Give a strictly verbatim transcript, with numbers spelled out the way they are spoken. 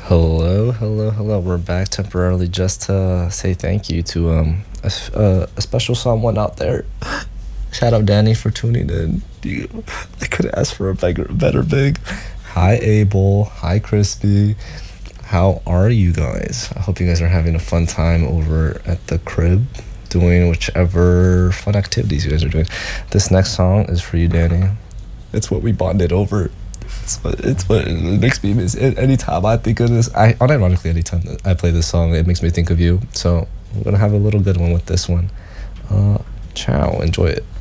Hello, hello, hello. We're back temporarily just to say thank you to um a, s- uh, a special someone out there. Shout out Danny for tuning in. You, I could ask for a bigger, better big. Hi Abel. Hi Crispy. How are you guys? I hope you guys are having a fun time over at the crib, doing whichever fun activities you guys are doing. This next song is for you, Danny. It's what we bonded over. It's what, it's what it makes me miss. a- Anytime I think of this, I unironically anytime that I play this song, it makes me think of you. So I'm gonna have a little good one with this one. Uh, ciao. Enjoy it.